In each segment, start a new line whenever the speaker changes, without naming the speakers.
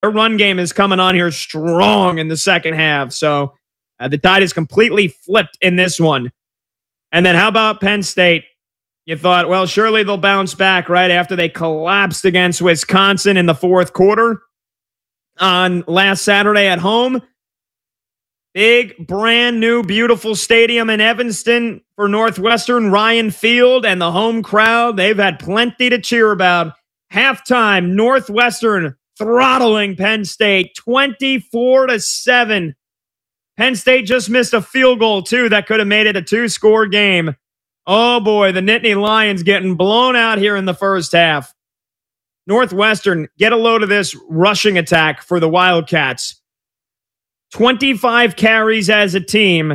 Their run game is coming on here strong in the second half. So the tide is completely flipped in this one. And then how about Penn State? You thought, well, surely they'll bounce back right after they collapsed against Wisconsin in the fourth quarter on last Saturday at home. Big, brand new, beautiful stadium in Evanston for Northwestern, Ryan Field, and the home crowd. They've had plenty to cheer about. Halftime, Northwestern throttling Penn State 24-7. Penn State just missed a field goal, too, that could have made it a two-score game. Oh, boy, the Nittany Lions getting blown out here in the first half. Northwestern, get a load of this rushing attack for the Wildcats. 25 carries as a team,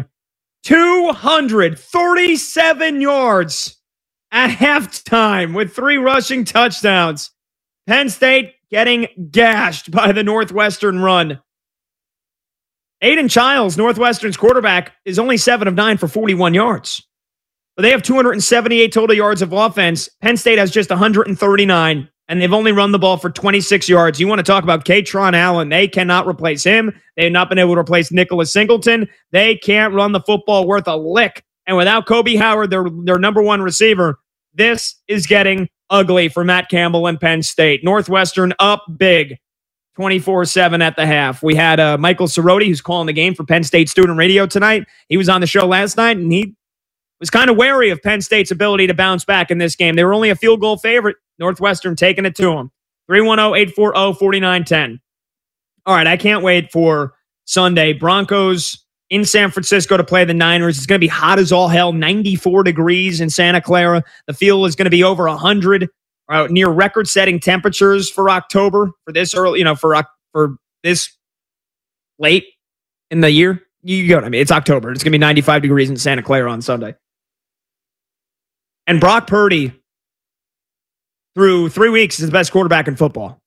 237 yards at halftime with 3 rushing touchdowns. Penn State getting gashed by the Northwestern run. Aiden Childs, Northwestern's quarterback, is only 7 of 9 for 41 yards. But they have 278 total yards of offense. Penn State has just 139, and they've only run the ball for 26 yards. You want to talk about Katron Allen. They cannot replace him. They have not been able to replace Nicholas Singleton. They can't run the football worth a lick. And without Kobe Howard, their number one receiver, this is getting ugly for Matt Campbell and Penn State. Northwestern up big, 24-7 at the half. We had Michael Cerroti, who's calling the game for Penn State Student Radio tonight. He was on the show last night, and he was kind of wary of Penn State's ability to bounce back in this game. They were only a field goal favorite. Northwestern taking it to them. 310-840-4910. All right, I can't wait for Sunday. Broncos in San Francisco to play the Niners. It's going to be hot as all hell, 94 degrees in Santa Clara. The field is going to be over 100, near record-setting temperatures for October, for this early, for this late in the year. You get what I mean. It's October. It's going to be 95 degrees in Santa Clara on Sunday. And Brock Purdy, through 3 weeks, is the best quarterback in football.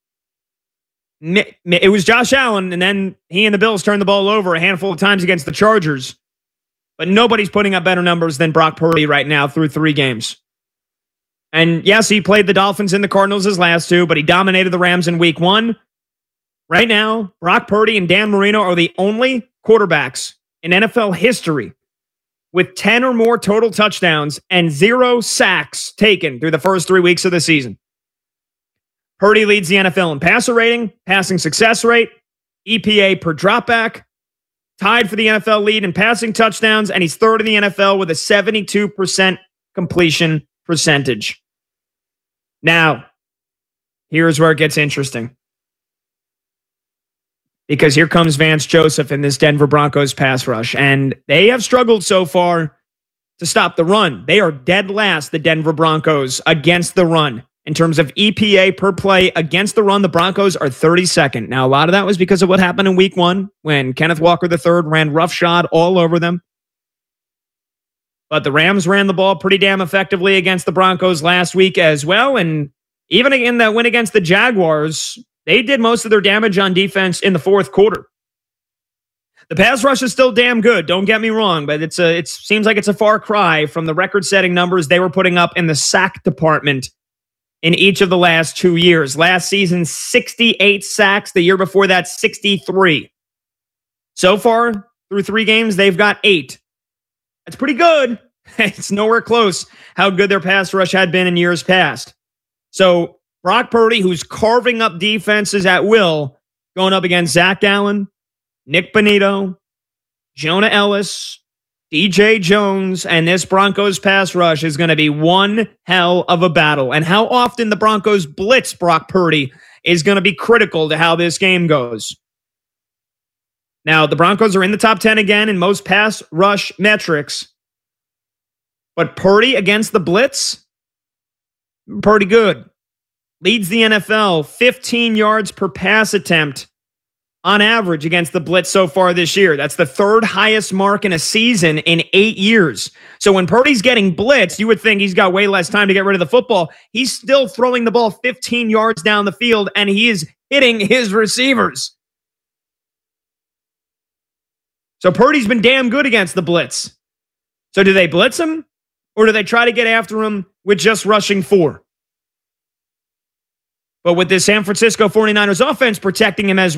It was Josh Allen, and then he and the Bills turned the ball over a handful of times against the Chargers. But nobody's putting up better numbers than Brock Purdy right now through 3 games. And yes, he played the Dolphins and the Cardinals his last 2, but he dominated the Rams in week 1. Right now, Brock Purdy and Dan Marino are the only quarterbacks in NFL history with 10 or more total touchdowns and 0 sacks taken through the first 3 weeks of the season. Purdy leads the NFL in passer rating, passing success rate, EPA per dropback, tied for the NFL lead in passing touchdowns, and he's third in the NFL with a 72% completion percentage. Now, here's where it gets interesting. Because here comes Vance Joseph in this Denver Broncos pass rush. And they have struggled so far to stop the run. They are dead last, the Denver Broncos, against the run. In terms of EPA per play against the run, the Broncos are 32nd. Now, a lot of that was because of what happened in week 1 when Kenneth Walker III ran roughshod all over them. But the Rams ran the ball pretty damn effectively against the Broncos last week as well. And even in that win against the Jaguars, they did most of their damage on defense in the fourth quarter. The pass rush is still damn good, don't get me wrong, but it seems like it's a far cry from the record-setting numbers they were putting up in the sack department in each of the last 2 years. Last season, 68 sacks. The year before that, 63. So far, through 3 games, they've got 8. That's pretty good. It's nowhere close how good their pass rush had been in years past. So Brock Purdy, who's carving up defenses at will, going up against Zach Allen, Nick Bonito, Jonah Ellis, DJ Jones, and this Broncos pass rush is going to be one hell of a battle. And how often the Broncos blitz Brock Purdy is going to be critical to how this game goes. Now, the Broncos are in the top 10 again in most pass rush metrics. But Purdy against the blitz, pretty good. Leads the NFL 15 yards per pass attempt on average against the blitz so far this year. That's the 3rd highest mark in a season in 8 years. So when Purdy's getting blitzed, you would think he's got way less time to get rid of the football. He's still throwing the ball 15 yards down the field, and he is hitting his receivers. So Purdy's been damn good against the blitz. So do they blitz him, or do they try to get after him with just rushing 4? But with the San Francisco 49ers offense protecting him as